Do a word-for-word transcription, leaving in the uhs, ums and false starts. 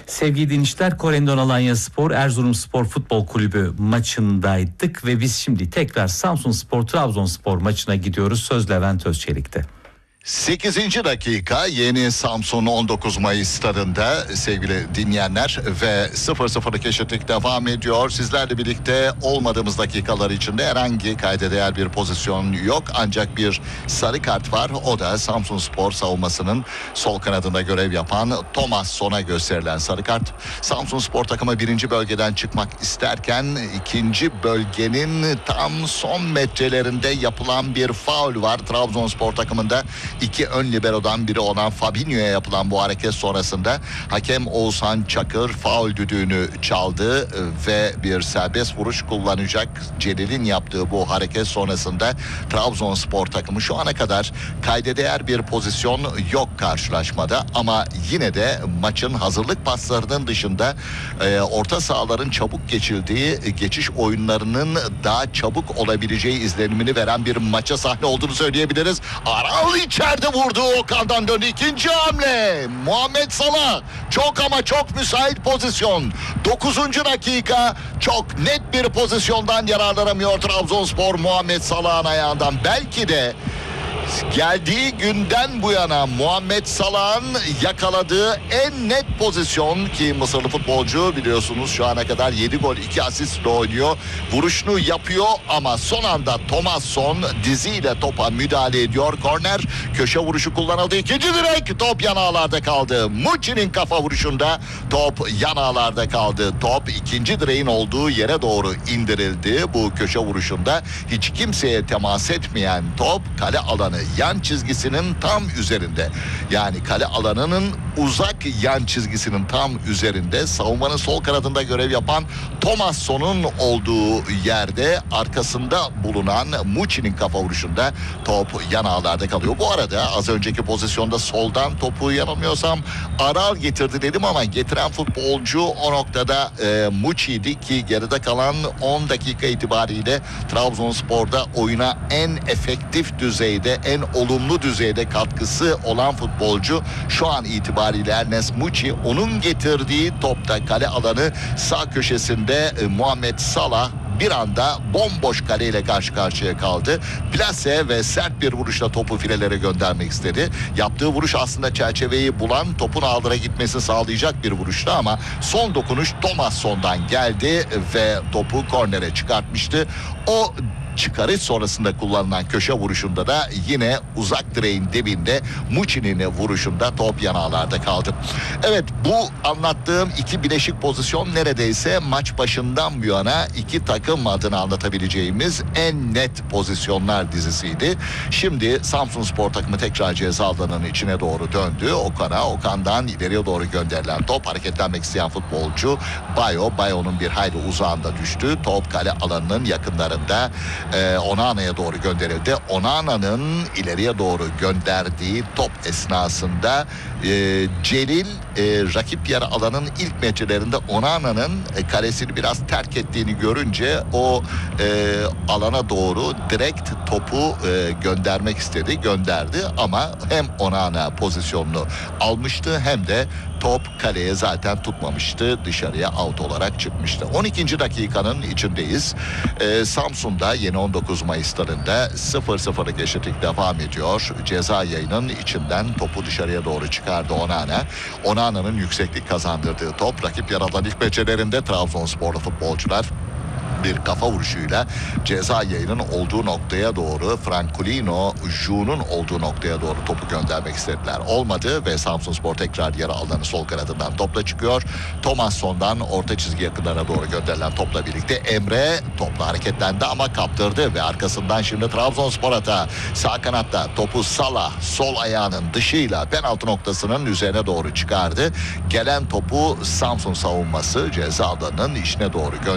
Sevgili dinleyiciler, Korendon Alanyaspor Erzurumspor Futbol Kulübü maçındaydık ve biz şimdi tekrar Samsunspor Trabzonspor maçına gidiyoruz. Söz Levent Özçelik'te. sekizinci dakika yeni Samsun on dokuz Mayıs stadında sevgili dinleyenler ve sıfır sıfırlık eşitlik devam ediyor. Sizlerle birlikte olmadığımız dakikalar içinde herhangi kayda değer bir pozisyon yok. Ancak bir sarı kart var. O da Samsunspor savunmasının sol kanadında görev yapan Thomasson'a gösterilen sarı kart. Samsunspor takımı birinci bölgeden çıkmak isterken ikinci bölgenin tam son metrelerinde yapılan bir faul var. Trabzonspor takımında İki ön libero'dan biri olan Fabinho'ya yapılan bu hareket sonrasında hakem Oğuzhan Çakır faul düdüğünü çaldı ve bir serbest vuruş kullanacak. Celil'in yaptığı bu hareket sonrasında Trabzonspor takımı şu ana kadar kayda değer bir pozisyon yok karşılaşmada, ama yine de maçın hazırlık paslarının dışında e, orta sahaların çabuk geçildiği, geçiş oyunlarının daha çabuk olabileceği izlenimini veren bir maça sahne olduğunu söyleyebiliriz. Aral İçeride vurdu, Okan'dan döndü, ikinci hamle Muhammed Salah, çok ama çok müsait pozisyon. dokuzuncu dakika, çok net bir pozisyondan yararlanamıyor Trabzonspor Muhammed Salah'ın ayağından. Belki de geldiği günden bu yana Muhammed Salah'ın yakaladığı en net pozisyon, ki Mısırlı futbolcu biliyorsunuz şu ana kadar yedi gol iki asistle oynuyor. Vuruşunu yapıyor ama son anda Thomasson diziyle topa müdahale ediyor. Korner, köşe vuruşu kullanıldı. İkinci direk, top yan ağlarda kaldı. Muçi'nin kafa vuruşunda top yan ağlarda kaldı. Top ikinci direğin olduğu yere doğru indirildi. Bu köşe vuruşunda hiç kimseye temas etmeyen top kale alanı yan çizgisinin tam üzerinde, yani kale alanının uzak yan çizgisinin tam üzerinde, savunmanın sol kanadında görev yapan Thomasson'un olduğu yerde arkasında bulunan Muçi'nin kafa vuruşunda top yan ağlarda kalıyor. Bu arada az önceki pozisyonda soldan topu yanılmıyorsam Aral getirdi dedim, ama getiren futbolcu o noktada e, Muçi'ydi ki geride kalan on dakika itibariyle Trabzonspor'da oyuna en efektif düzeyde, en olumlu düzeyde katkısı olan futbolcu şu an itibariyle Ernest Muçi. Onun getirdiği topta kale alanı sağ köşesinde e, Muhammed Salah bir anda bomboş kaleyle karşı karşıya kaldı. Plase ve sert bir vuruşla topu filelere göndermek istedi. Yaptığı vuruş aslında çerçeveyi bulan, topun ağlara gitmesini sağlayacak bir vuruştu, ama son dokunuş Thomasson'dan geldi ve topu kornere çıkartmıştı. O çıkarış sonrasında kullanılan köşe vuruşunda da yine uzak direğin dibinde Muçi'nin vuruşunda top yan ağlarda kaldı. Evet, bu anlattığım iki bileşik pozisyon neredeyse maç başından bu yana iki takım adına anlatabileceğimiz en net pozisyonlar dizisiydi. Şimdi Samsunspor takımı tekrar ceza alanının içine doğru döndü. Okan'a, Okan'dan ileriye doğru gönderilen top, hareketlenmek isteyen futbolcu Bayo, Bayo'nun bir hayli uzağında düştü. Top kale alanının yakınlarında Ee, Onana'ya doğru gönderildi. Onana'nın ileriye doğru gönderdiği top esnasında e, Celil e, rakip yarı alanın ilk metrelerinde Onana'nın e, kalesini biraz terk ettiğini görünce o e, alana doğru direkt topu e, göndermek istedi. Gönderdi ama hem Onana pozisyonunu almıştı hem de top kaleye zaten tutmamıştı. Dışarıya out olarak çıkmıştı. on ikinci dakikanın içindeyiz. Ee, Samsun'da yeni on dokuz Mayıs stadında sıfır sıfırlık eşitlik devam ediyor. Ceza yayının içinden topu dışarıya doğru çıkardı Onana. Onana'nın yükseklik kazandırdığı top rakip yaralan ilk becerilerinde Trabzonsporlu futbolcular bir kafa vuruşuyla ceza yayının olduğu noktaya doğru, Francolino Ju'nun olduğu noktaya doğru topu göndermek istediler. Olmadı ve Samsunspor tekrar yarı alanı sol kanadından topla çıkıyor. Thomasson'dan orta çizgi yakınlarına doğru gönderilen topla birlikte Emre topla hareketlendi ama kaptırdı ve arkasından şimdi Trabzonspor hata. Sağ kanatta topu Salah sol ayağının dışıyla penaltı noktasının üzerine doğru çıkardı. Gelen topu Samsun savunması ceza alanının içine doğru gönderdi.